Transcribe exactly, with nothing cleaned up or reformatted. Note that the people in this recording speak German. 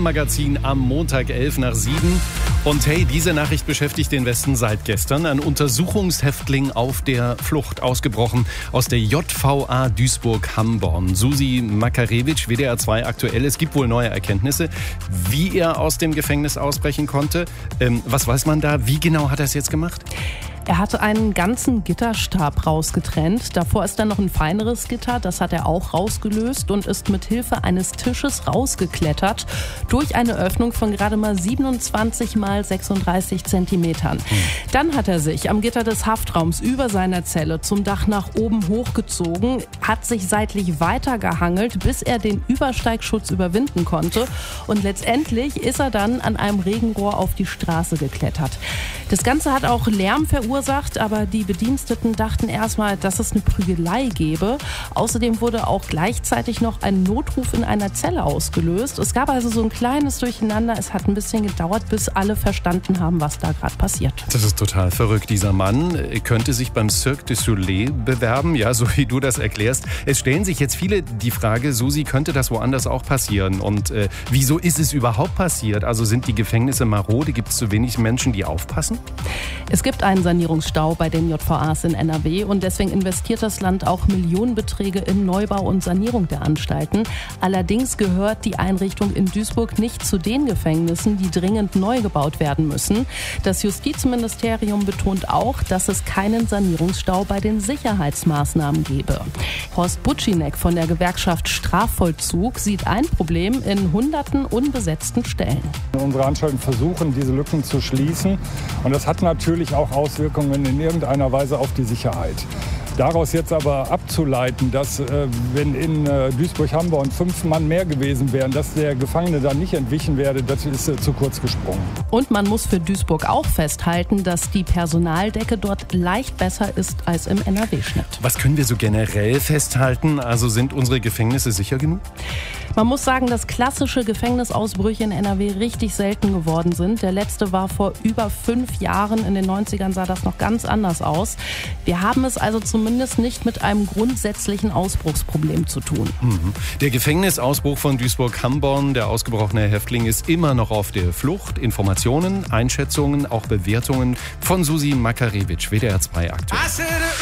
Abendmagazin am Montag elf nach sieben. Und hey, diese Nachricht beschäftigt den Westen seit gestern. Ein Untersuchungshäftling auf der Flucht, ausgebrochen aus der J V A Duisburg-Hamborn. Susi Makarewitsch, W D R zwei aktuell. Es gibt wohl neue Erkenntnisse, wie er aus dem Gefängnis ausbrechen konnte. Ähm, was weiß man da? Wie genau hat er es jetzt gemacht? Er hatte einen ganzen Gitterstab rausgetrennt. Davor ist dann noch ein feineres Gitter. Das hat er auch rausgelöst und ist mit Hilfe eines Tisches rausgeklettert durch eine Öffnung von gerade mal siebenundzwanzig mal sechsunddreißig Zentimetern. Dann hat er sich am Gitter des Haftraums über seiner Zelle zum Dach nach oben hochgezogen, hat sich seitlich weitergehangelt, bis er den Übersteigschutz überwinden konnte. Und letztendlich ist er dann an einem Regenrohr auf die Straße geklettert. Das Ganze hat auch Lärm verursacht. Aber die Bediensteten dachten erstmal, dass es eine Prügelei gäbe. Außerdem wurde auch gleichzeitig noch ein Notruf in einer Zelle ausgelöst. Es gab also so ein kleines Durcheinander. Es hat ein bisschen gedauert, bis alle verstanden haben, was da gerade passiert. Das ist total verrückt. Dieser Mann könnte sich beim Cirque du Soleil bewerben, ja, so wie du das erklärst. Es stellen sich jetzt viele die Frage, Susi, könnte das woanders auch passieren? Und äh, wieso ist es überhaupt passiert? Also sind die Gefängnisse marode? Gibt es zu wenig Menschen, die aufpassen? Es gibt einen Sanierungsstau bei den J V As in N R W und deswegen investiert das Land auch Millionenbeträge in Neubau und Sanierung der Anstalten. Allerdings gehört die Einrichtung in Duisburg nicht zu den Gefängnissen, die dringend neu gebaut werden müssen. Das Justizministerium betont auch, dass es keinen Sanierungsstau bei den Sicherheitsmaßnahmen gebe. Horst Butschinec von der Gewerkschaft Strafvollzug sieht ein Problem in hunderten unbesetzten Stellen. Unsere Anstalten versuchen, diese Lücken zu schließen und das hat natürlich auch Auswirkungen in irgendeiner Weise auf die Sicherheit. Daraus jetzt aber abzuleiten, dass äh, wenn in äh, Duisburg-Hamborn fünf Mann mehr gewesen wären, dass der Gefangene dann nicht entwichen werde, das ist äh, zu kurz gesprungen. Und man muss für Duisburg auch festhalten, dass die Personaldecke dort leicht besser ist als im N R W-Schnitt. Was können wir so generell festhalten? Also sind unsere Gefängnisse sicher genug? Man muss sagen, dass klassische Gefängnisausbrüche in N R W richtig selten geworden sind. Der letzte war vor über fünf Jahren. In den neunzigern sah das noch ganz anders aus. Wir haben es also zumindest nicht mit einem grundsätzlichen Ausbruchsproblem zu tun. Mhm. Der Gefängnisausbruch von Duisburg-Hamborn, der ausgebrochene Häftling, ist immer noch auf der Flucht. Informationen, Einschätzungen, auch Bewertungen von Susi Makarewitsch, W D R zwei aktuell.